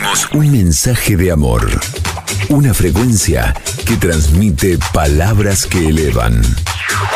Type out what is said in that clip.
Somos un mensaje de amor. Una frecuencia que transmite palabras que elevan.